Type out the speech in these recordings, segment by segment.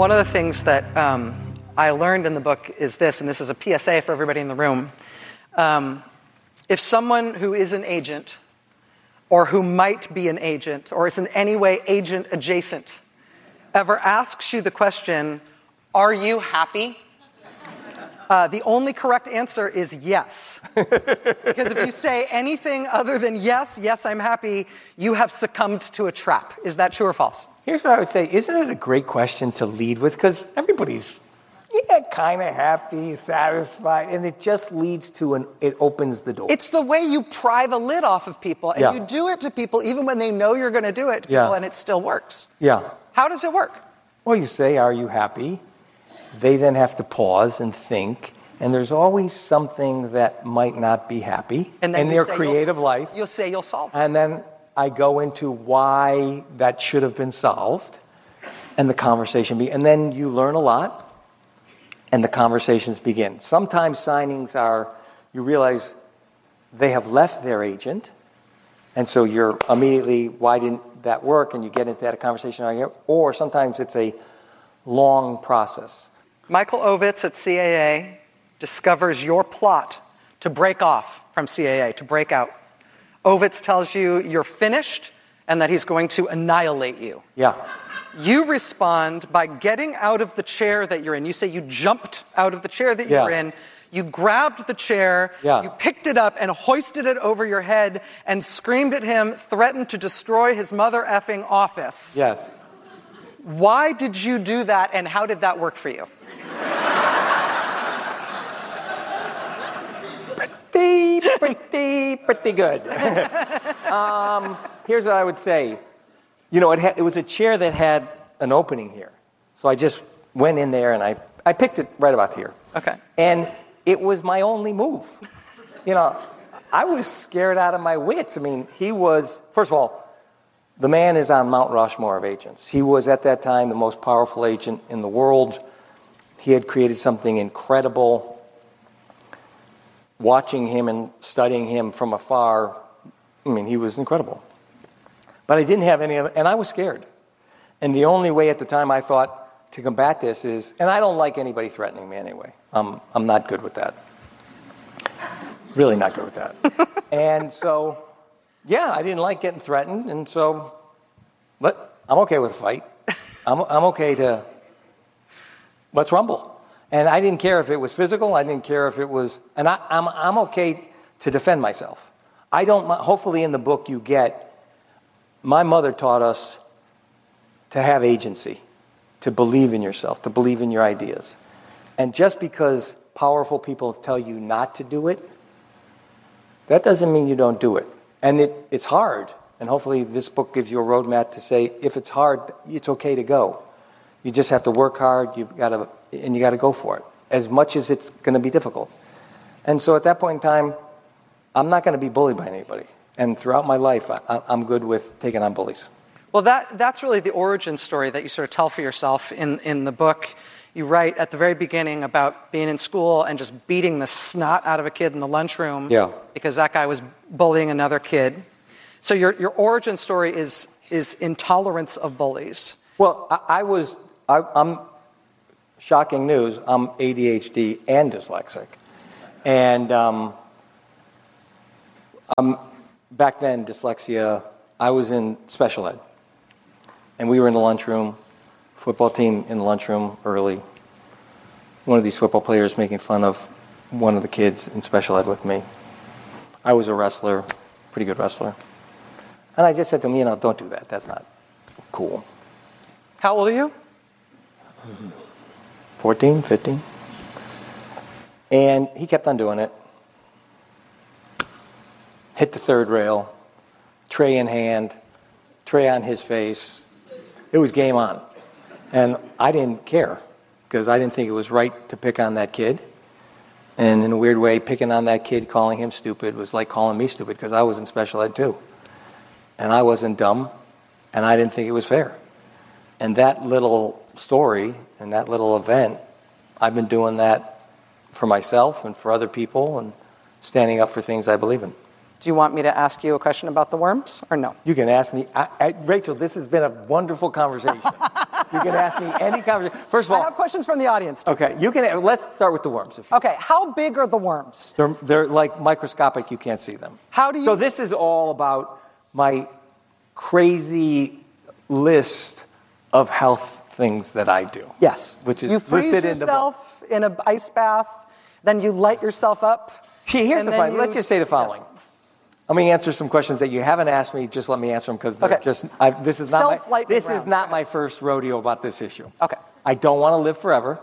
One of the things that I learned in the book is this, and this is a PSA for everybody in the room. If someone who is an agent, or who might be an agent, or is in any way agent adjacent, ever asks you the question, "Are you happy?" The only correct answer is yes. Because if you say anything other than yes, I'm happy, you have succumbed to a trap. Is that true or false? Here's what I would say. Isn't it a great question to lead with? Because everybody's kind of happy, satisfied, and it just leads to it opens the door. It's the way you pry the lid off of people, and you do it to people even when they know you're going to do it to people, and it still works. Yeah. How does it work? Well, you say, "Are you happy?" They then have to pause and think, and there's always something that might not be happy in their creative life. You'll say you'll solve it. And then I go into why that should have been solved, and the conversation and then you learn a lot, and the conversations begin. Sometimes signings you realize they have left their agent, and so you're immediately, why didn't that work? And you get into that conversation. Or sometimes it's a long process. Michael Ovitz at CAA discovers your plot to break off from CAA, to break out. Ovitz tells you you're finished and that he's going to annihilate you. Yeah. You respond by getting out of the chair that you're in. You say you jumped out of the chair that you were in. You grabbed the chair, you picked it up and hoisted it over your head and screamed at him, threatened to destroy his mother effing office. Yes. Why did you do that, and how did that work for you? Pretty good. Here's what I would say. It was a chair that had an opening here. So I just went in there and I picked it right about here. Okay. And it was my only move. I was scared out of my wits. He was, first of all, the man is on Mount Rushmore of agents. He was, at that time, the most powerful agent in the world. He had created something incredible. Watching him and studying him from afar, he was incredible. But I didn't have any other, and I was scared. And the only way at the time I thought to combat this is, and I don't like anybody threatening me anyway. I'm not good with that. Really not good with that. And so, I didn't like getting threatened, and so, but I'm okay with a fight. I'm okay to, let's rumble. And I didn't care if it was physical. I didn't care if it was, and I'm okay to defend myself. Hopefully in the book you get, my mother taught us to have agency, to believe in yourself, to believe in your ideas. And just because powerful people tell you not to do it, that doesn't mean you don't do it. And it's hard. And hopefully this book gives you a roadmap to say, if it's hard, it's okay to go. You just have to work hard. You got to go for it, as much as it's going to be difficult. And so at that point in time, I'm not going to be bullied by anybody. And throughout my life, I'm good with taking on bullies. Well, that's really the origin story that you sort of tell for yourself in the book. You write at the very beginning about being in school and just beating the snot out of a kid in the lunchroom because that guy was bullying another kid. So your origin story is intolerance of bullies. Well, I'm shocking news, I'm ADHD and dyslexic. And back then, dyslexia, I was in special ed. And we were in the lunchroom, football team in the lunchroom early. One of these football players making fun of one of the kids in special ed with me. I was a wrestler, pretty good wrestler. And I just said to him, don't do that. That's not cool. How old are you? 14, 15. And he kept on doing it. Hit the third rail, tray in hand, tray on his face. It was game on. And I didn't care because I didn't think it was right to pick on that kid. And in a weird way, picking on that kid, calling him stupid, was like calling me stupid because I was in special ed too. And I wasn't dumb, and I didn't think it was fair. And that little story and that little event, I've been doing that for myself and for other people and standing up for things I believe in. Do you want me to ask you a question about the worms or no? You can ask me. Rachel, this has been a wonderful conversation. You can ask me any conversation. First of all, I have questions from the audience, too. okay, let's start with the worms. Okay, how big are the worms? They're like microscopic. You can't see them. How do you... So this is all about my crazy list of health things that I do. Yes. Which is you freeze listed in the book. yourself in an ice bath, then you light yourself up. Here's the fun. Let's just say the following. Yes. Let me answer some questions that you haven't asked me. Just let me answer them because this is not my first rodeo about this issue. Okay. I don't want to live forever.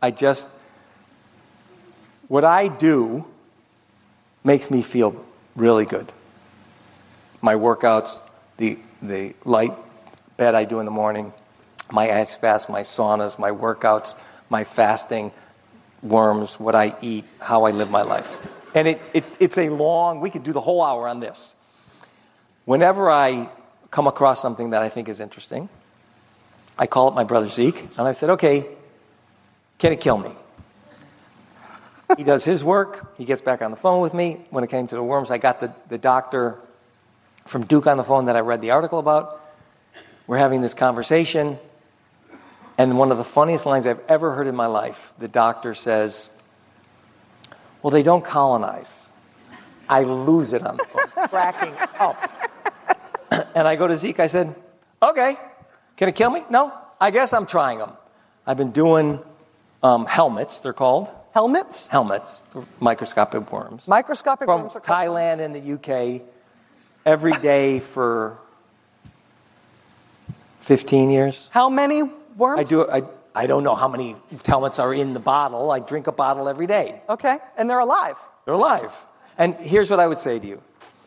What I do makes me feel really good. My workouts, the light bed I do in the morning, my ice baths, my saunas, my workouts, my fasting, worms, what I eat, how I live my life. And it's a long, we could do the whole hour on this. Whenever I come across something that I think is interesting, I call up my brother Zeke, and I said, okay, can it kill me? He does his work. He gets back on the phone with me. When it came to the worms, I got the doctor from Duke on the phone that I read the article about. We're having this conversation, and one of the funniest lines I've ever heard in my life, the doctor says, well, they don't colonize. I lose it on the phone, cracking up. And I go to Zeke, I said, okay, can it kill me? No, I guess I'm trying them. I've been doing helmets, they're called. Helmets? Helmets, for microscopic worms. Microscopic From worms are called... Thailand and the UK, every day for 15 years. How many worms? I don't know how many helmets are in the bottle. I drink a bottle every day. Okay, and they're alive. They're alive. And here's what I would say to you.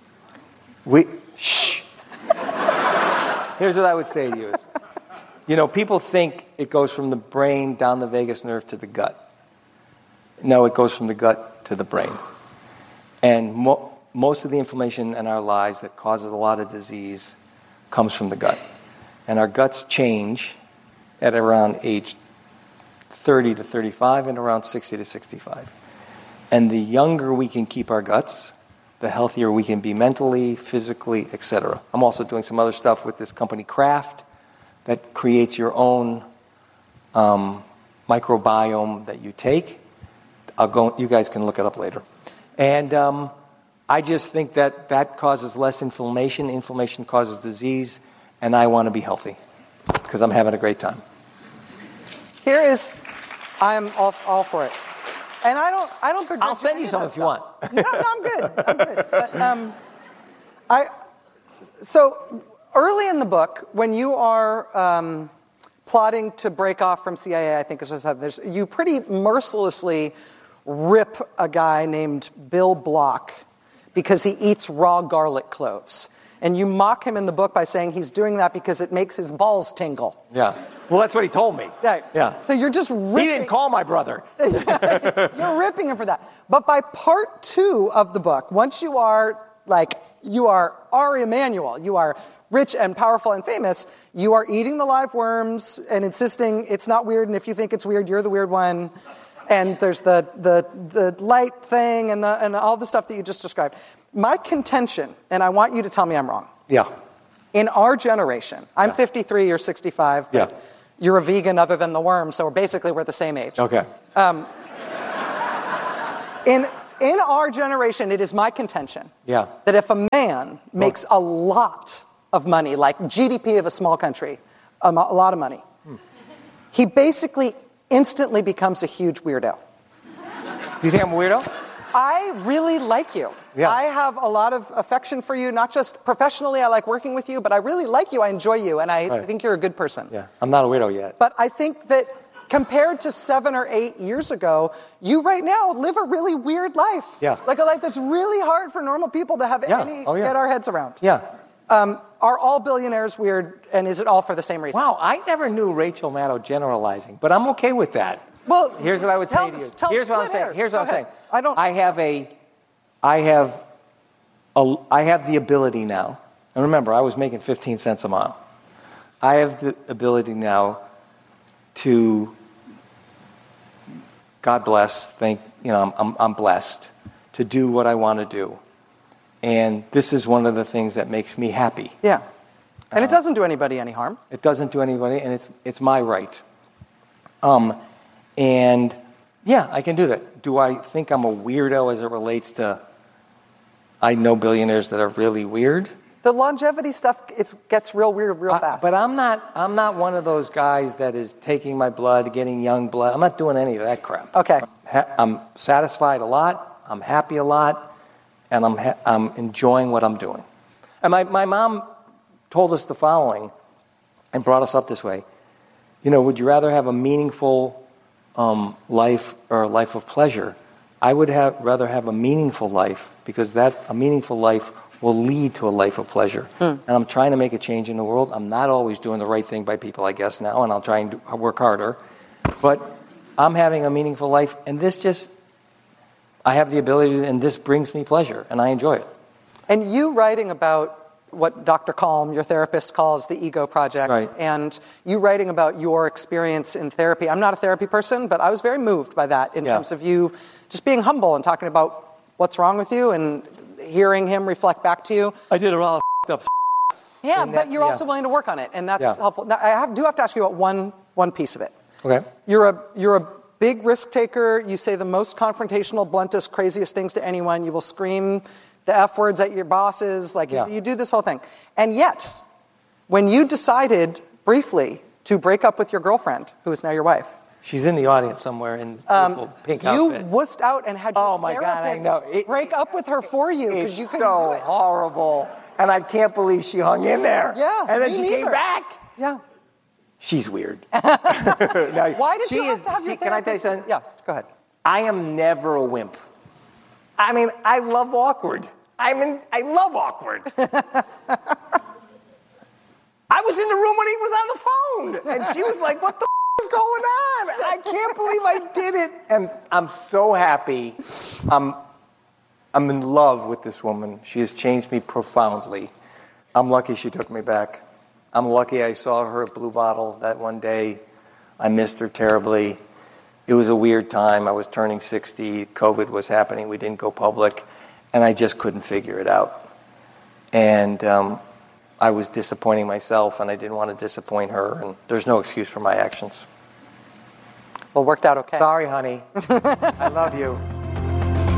Here's what I would say to you. People think it goes from the brain down the vagus nerve to the gut. No, it goes from the gut to the brain. And most of the inflammation in our lives that causes a lot of disease comes from the gut. And our guts change at around age 30 to 35 and around 60 to 65. And the younger we can keep our guts, the healthier we can be mentally, physically, etc. I'm also doing some other stuff with this company, Kraft, that creates your own microbiome that you take. You guys can look it up later. And I just think that causes less inflammation. Inflammation causes disease, and I want to be healthy because I'm having a great time. I'm all for it. And I don't begrudge I'll send you some if you want. No, I'm good. But, so early in the book, when you are plotting to break off from CIA, I think is what's happening, you pretty mercilessly rip a guy named Bill Block because he eats raw garlic cloves. And you mock him in the book by saying he's doing that because it makes his balls tingle. Yeah. Well, that's what he told me. Yeah. So you're just ripping... He didn't call my brother. You're ripping him for that. But by part 2 of the book, once you are Ari Emanuel, you are rich and powerful and famous, you are eating the live worms and insisting it's not weird, and if you think it's weird, you're the weird one. And there's the light thing and all the stuff that you just described. My contention, and I want you to tell me I'm wrong. Yeah. In our generation, I'm 53, you're 65, but you're a vegan other than the worm, so we're the same age. Okay. In our generation, it is my contention that if a man makes a lot of money, like GDP of a small country, a lot of money, he basically instantly becomes a huge weirdo. Do you think I'm a weirdo? I really like you. Yeah. I have a lot of affection for you, not just professionally, I like working with you, but I really like you, I enjoy you, and I think you're a good person. Yeah, I'm not a weirdo yet. But I think that compared to 7 or 8 years ago, you right now live a really weird life. Yeah. Like a life that's really hard for normal people to have get our heads around. Yeah. Are all billionaires weird, and is it all for the same reason? Wow, I never knew Rachel Maddow generalizing, but I'm okay with that. Well, here's what I would say to you. Here's what I'm saying. Here's what I'm saying. I have the ability now, and remember, I was making 15 cents a mile. I have the ability now to, God bless, I'm blessed to do what I want to do. And this is one of the things that makes me happy. Yeah. And it doesn't do anybody any harm. It doesn't do anybody, and it's my right. And yeah, I can do that. Do I think I'm a weirdo as it relates to, I know billionaires that are really weird? The longevity stuff, it gets real weird real fast. But I'm not one of those guys that is taking my blood, getting young blood. I'm not doing any of that crap. Okay. I'm satisfied a lot. I'm happy a lot. And I'm enjoying what I'm doing. And my mom told us the following and brought us up this way. Would you rather have a meaningful life or a life of pleasure? I would rather have a meaningful life, because a meaningful life will lead to a life of pleasure. And I'm trying to make a change in the world. I'm not always doing the right thing by people, I guess, now, and I'll try and work harder. But I'm having a meaningful life, and I have the ability, and this brings me pleasure, and I enjoy it. And you writing about what Dr. Calm, your therapist, calls the ego project, right. And you writing about your experience in therapy. I'm not a therapy person, but I was very moved by that in terms of you just being humble and talking about what's wrong with you and hearing him reflect back to you. I did a lot of up. Yeah, but you're also willing to work on it, and that's helpful. Now, I do have to ask you about one piece of it. Okay. You're a big risk taker. You say the most confrontational, bluntest, craziest things to anyone. You will scream the F words at your bosses. You do this whole thing. And yet, when you decided briefly to break up with your girlfriend, who is now your wife. She's in the audience somewhere in this beautiful pink outfit. You wussed out and had your therapist break up with her for you because you couldn't do it. It's so horrible. And I can't believe she hung in there. Yeah, and then she came back. Yeah. She's weird. Why did you have to have your therapist? Can I tell you something? Yes, go ahead. I am never a wimp. I mean, I love awkward. I love awkward. I was in the room when he was on the phone, and she was like, what the is going on? I can't believe I did it. And I'm so happy. I'm in love with this woman. She has changed me profoundly. I'm lucky she took me back. I'm lucky I saw her at Blue Bottle that one day. I missed her terribly. It was a weird time. I was turning 60. COVID was happening. We didn't go public. And I just couldn't figure it out. And I was disappointing myself, and I didn't want to disappoint her. And there's no excuse for my actions. Well, worked out okay. Sorry, honey. I love you.